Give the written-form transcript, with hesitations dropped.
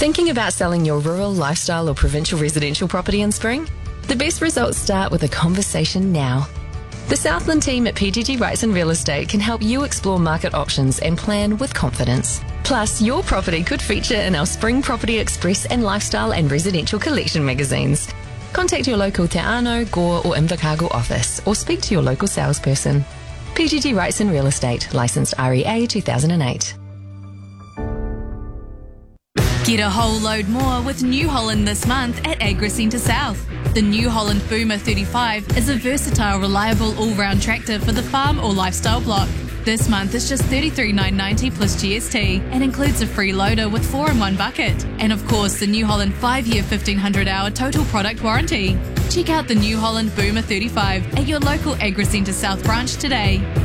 Thinking about selling your rural, lifestyle or provincial residential property in spring? The best results start with a conversation now. The Southland team at PGG Wrightson Real Estate can help you explore market options and plan with confidence. Plus, your property could feature in our Spring Property Express and Lifestyle and Residential Collection magazines. Contact your local Te Anau, Gore or Invercargill office or speak to your local salesperson. PGG Wrightson Real Estate, licensed REA 2008. Get a whole load more with New Holland this month at AgriCentre South. The New Holland Boomer 35 is a versatile, reliable all-round tractor for the farm or lifestyle block. This month is just $33,990 plus GST and includes a free loader with 4-in-1 bucket. And of course, the New Holland 5-year 1,500-hour total product warranty. Check out the New Holland Boomer 35 at your local AgriCentre South branch today.